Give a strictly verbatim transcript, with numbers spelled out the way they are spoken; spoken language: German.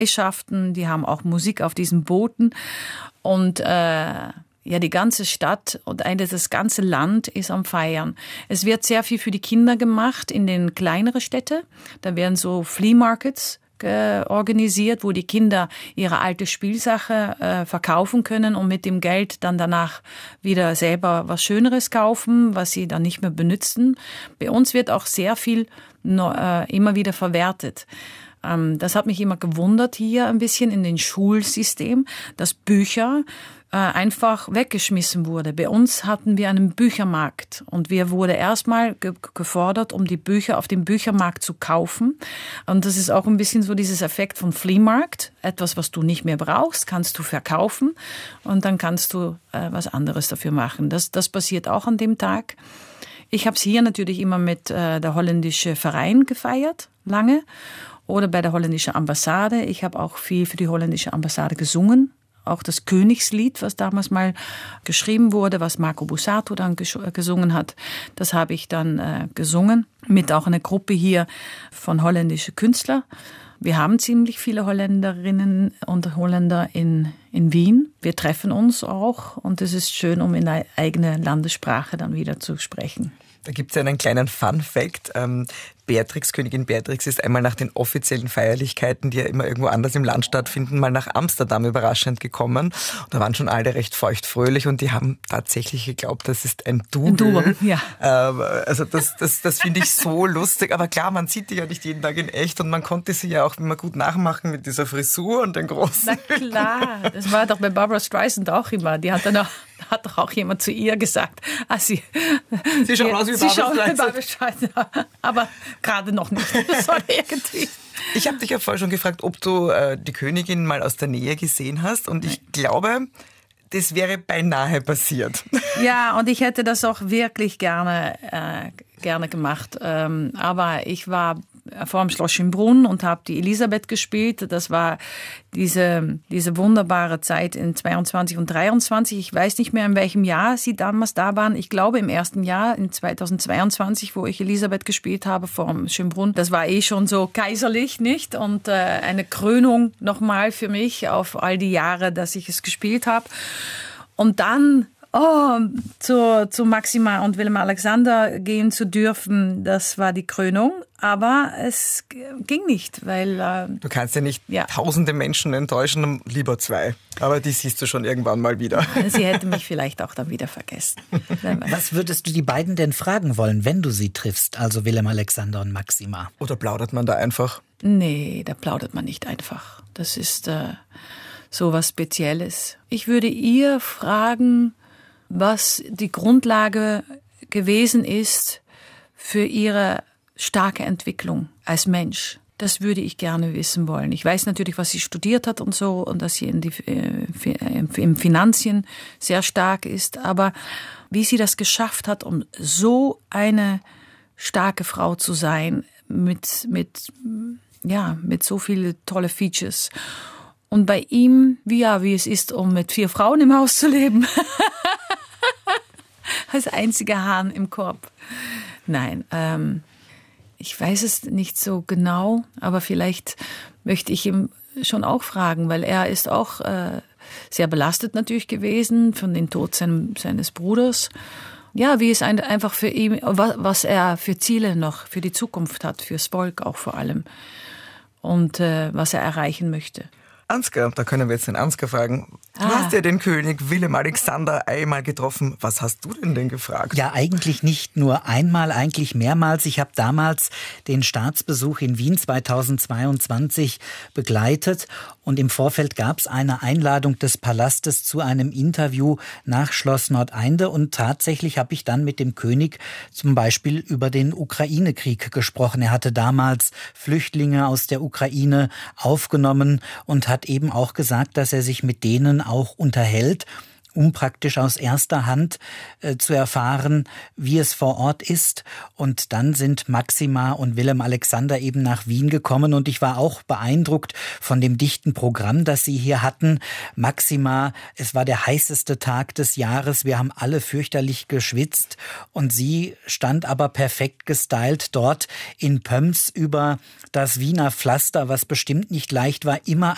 Gesellschaften, die haben auch Musik auf diesen Booten. Und äh, ja, die ganze Stadt und eigentlich das ganze Land ist am Feiern. Es wird sehr viel für die Kinder gemacht in den kleineren Städten. Da werden so Flea Markets organisiert, wo die Kinder ihre alte Spielsache äh, verkaufen können und mit dem Geld dann danach wieder selber was Schöneres kaufen, was sie dann nicht mehr benutzen. Bei uns wird auch sehr viel no, äh, immer wieder verwertet. Ähm, das hat mich immer gewundert hier ein bisschen in den Schulsystem, dass Bücher äh, einfach weggeschmissen wurde. Bei uns hatten wir einen Büchermarkt und wir wurde erstmal ge- gefordert, um die Bücher auf dem Büchermarkt zu kaufen. Und das ist auch ein bisschen so dieses Effekt von Fleamarkt. Etwas, was du nicht mehr brauchst, kannst du verkaufen und dann kannst du äh, was anderes dafür machen. Das, das passiert auch an dem Tag. Ich habe es hier natürlich immer mit äh, der holländischen Verein gefeiert, lange. Oder bei der holländischen Ambassade. Ich habe auch viel für die holländische Ambassade gesungen. Auch das Königslied, was damals mal geschrieben wurde, was Marco Bussato dann ges- gesungen hat, das habe ich dann äh, gesungen. Mit auch einer Gruppe hier von holländischen Künstlern. Wir haben ziemlich viele Holländerinnen und Holländer in, in Wien. Wir treffen uns auch und es ist schön, um in der eigenen Landessprache dann wieder zu sprechen. Da gibt es einen kleinen Fun-Fact. Ähm, Beatrix, Königin Beatrix ist einmal nach den offiziellen Feierlichkeiten, die ja immer irgendwo anders im Land stattfinden, mal nach Amsterdam überraschend gekommen. Und da waren schon alle recht feuchtfröhlich und die haben tatsächlich geglaubt, das ist ein Double. Ein Double, ja. Ähm, also das, das, das finde ich so lustig. Aber klar, man sieht die ja nicht jeden Tag in echt und man konnte sie ja auch immer gut nachmachen mit dieser Frisur und den großen... Na klar, das war doch bei Barbra Streisand auch immer. Die hat dann auch, hat doch auch jemand zu ihr gesagt, ah, sie, sie schauen aus wie sie Barbra schauen Streisand. Barbra Streisand. Aber gerade noch nicht. So irgendwie. Ich habe dich ja vorher schon gefragt, ob du äh, die Königin mal aus der Nähe gesehen hast und ich glaube, das wäre beinahe passiert. Ja, und ich hätte das auch wirklich gerne, äh, gerne gemacht. Ähm, aber ich war vor dem Schloss Schönbrunn und habe die Elisabeth gespielt. Das war diese, diese wunderbare Zeit in zweiundzwanzig und dreiundzwanzig. Ich weiß nicht mehr, in welchem Jahr sie damals da waren. Ich glaube im ersten Jahr, in zweitausendzweiundzwanzig, wo ich Elisabeth gespielt habe vor dem Schönbrunn. Das war eh schon so kaiserlich, nicht? Und äh, eine Krönung nochmal für mich auf all die Jahre, dass ich es gespielt habe. Und dann oh, zu, zu Maxima und Willem Alexander gehen zu dürfen, das war die Krönung. Aber es ging nicht, weil... Äh, du kannst ja nicht ja. tausende Menschen enttäuschen, lieber zwei. Aber die siehst du schon irgendwann mal wieder. Sie hätte mich vielleicht auch dann wieder vergessen. Was würdest du die beiden denn fragen wollen, wenn du sie triffst, also Willem Alexander und Maxima? Oder plaudert man da einfach? Nee, da plaudert man nicht einfach. Das ist äh, so was Spezielles. Ich würde ihr fragen, was die Grundlage gewesen ist für ihre starke Entwicklung als Mensch. Das würde ich gerne wissen wollen. Ich weiß natürlich, was sie studiert hat und so und dass sie in die, äh, im Finanzien sehr stark ist. Aber wie sie das geschafft hat, um so eine starke Frau zu sein, mit, mit, ja, mit so viele tolle Features. Und bei ihm, wie, ja, wie es ist, um mit vier Frauen im Haus zu leben. Als einziger Hahn im Korb. Nein, ähm, ich weiß es nicht so genau, aber vielleicht möchte ich ihm schon auch fragen, weil er ist auch äh, sehr belastet natürlich gewesen von dem Tod sein, seines Bruders. Ja, wie es ein, einfach für ihn, was, was er für Ziele noch für die Zukunft hat, fürs Volk auch vor allem und äh, was er erreichen möchte. Ansgar, da können wir jetzt den Ansgar fragen. Du Ah. hast ja den König Willem Alexander einmal getroffen. Was hast du denn denn gefragt? Ja, eigentlich nicht nur einmal, eigentlich mehrmals. Ich habe damals den Staatsbesuch in Wien zweitausendzweiundzwanzig begleitet und im Vorfeld gab es eine Einladung des Palastes zu einem Interview nach Schloss Nordeinde und tatsächlich habe ich dann mit dem König zum Beispiel über den Ukraine-Krieg gesprochen. Er hatte damals Flüchtlinge aus der Ukraine aufgenommen und hat eben auch gesagt, dass er sich mit denen auch unterhält, um praktisch aus erster Hand äh, zu erfahren, wie es vor Ort ist. Und dann sind Maxima und Willem Alexander eben nach Wien gekommen und ich war auch beeindruckt von dem dichten Programm, das sie hier hatten. Maxima, es war der heißeste Tag des Jahres, wir haben alle fürchterlich geschwitzt und sie stand aber perfekt gestylt dort in Pumps über das Wiener Pflaster, was bestimmt nicht leicht war, immer